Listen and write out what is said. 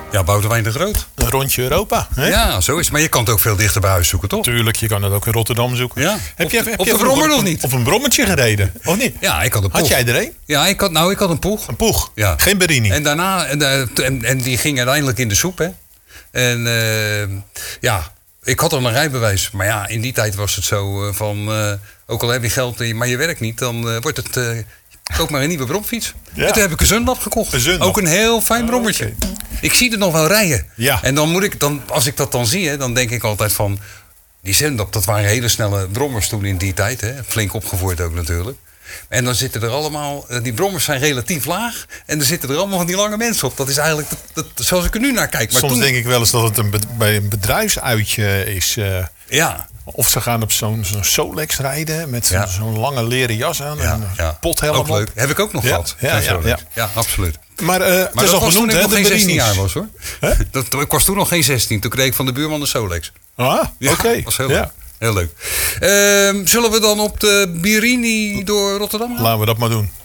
Ja, Boudewijn de Groot. Een rondje Europa. Hè? Ja, zo is het. Maar je kan het ook veel dichter bij huis zoeken, toch? Tuurlijk, je kan het ook in Rotterdam zoeken. Ja. Heb je Op de brommer nog niet? Op een brommertje gereden, of niet? Ja, ik had een poeg. Had jij er een? Ja, ik had een poeg. Een poeg? Ja. Geen Berini? En daarna, en die ging uiteindelijk in de soep, hè. En ja, ik had al een rijbewijs. Maar ja, in die tijd was het zo van... ook al heb je geld, maar je werkt niet, dan wordt het... koop maar een nieuwe bromfiets. Ja. En toen heb ik een Zundlap gekocht. Een Zundlap. Ook een heel fijn brommertje. Okay. Ik zie het nog wel rijden. Ja. En dan moet ik, als ik dat dan zie, hè, dan denk ik altijd van... Die Zundlap, dat waren hele snelle brommers toen in die tijd. Hè. Flink opgevoerd ook natuurlijk. En dan zitten er allemaal... Die brommers zijn relatief laag. En er zitten er allemaal van die lange mensen op. Dat is eigenlijk zoals ik er nu naar kijk. Maar Soms toen, denk ik wel eens dat het bij een bedrijfsuitje is. Ja. Of ze gaan op zo'n Solex rijden met Ja. zo'n lange leren jas aan. Ja, en ja. pothelm Ook op. leuk. Heb ik ook nog gehad. Ja. Absoluut. Maar het Maar is dat al was toen genoemd, ik hè? nog De geen 16 Berinis. jaar was, hoor. Hè? Ik was toen nog geen 16. Toen kreeg ik van de buurman de Solex. Ah, Ja, oké. dat was heel leuk. Heel leuk. Zullen we dan op de Birini door Rotterdam gaan? Laten we dat maar doen.